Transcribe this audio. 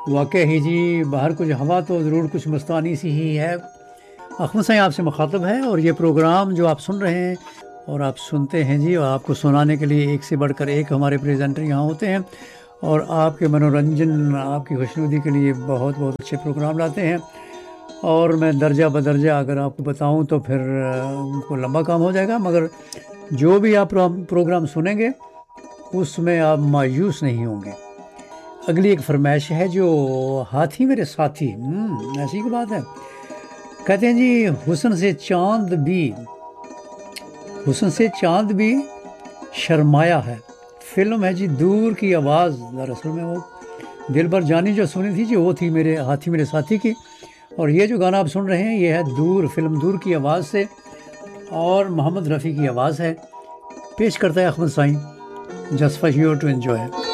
वाक़ई ही जी, बाहर कुछ हवा तो ज़रूर कुछ मस्तानी सी ही है। अख़मद साईं आपसे मुख़ातब है और ये प्रोग्राम जो आप सुन रहे हैं और आप सुनते हैं जी, और आपको सुनाने के लिए एक से बढ़कर एक हमारे प्रेज़ेंटर यहाँ होते हैं और आपके मनोरंजन, आपकी खुशनुदी के लिए बहुत-बहुत अच्छे प्रोग्राम लाते हैं। और मैं दर्जा बदर्जा अगर आपको बताऊँ तो फिर उनको लंबा काम हो जाएगा, मगर जो भी आप प्रोग्राम सुनेंगे, उसमें आप मायूस नहीं होंगे। अगली एक फ़रमाइश है जो हाथी मेरे साथी, ऐसी की बात है। कहते हैं जी, हुस्न से चाँद भी शर्माया है। फ़िल्म है जी दूर की आवाज़, दरअसल में वो दिलबर जानी जो सुनी थी जी, वो थी मेरे हाथी मेरे साथी की। और ये जो गाना आप सुन रहे हैं, ये है दूर, फ़िल्म दूर की आवाज़ से, और मोहम्मद रफ़ी की आवाज़ है। पेश करता है अख़मद Sai, just for you to enjoy.